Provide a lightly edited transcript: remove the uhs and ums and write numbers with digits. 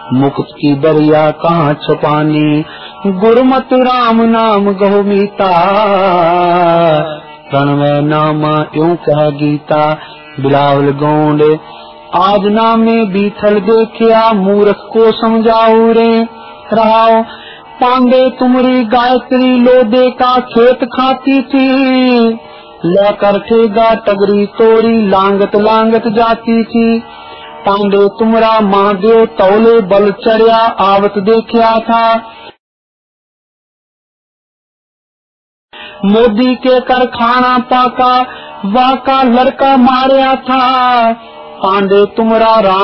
मुक्त की दरिया कहाँ छुपानी, गुरुमत राम नाम गहो मीता, प्रणवय नामा यूं कह गीता। बिलावल गोंड आज नामे बीथल देखिया, मूर्ख को समझाऊ रे रहाओ। पांडे तुमरी गायत्री लोदे का खेत खाती थी, लेकर ठेगा टगरी तोरी लांगत लांगत जाती थी। पांडे तुमरा महादेव तौले बल चढ़िया आवत देखिया था, मोदी के कारखाना पाका वाका लड़का मारिया था। पांडे तुमरा राम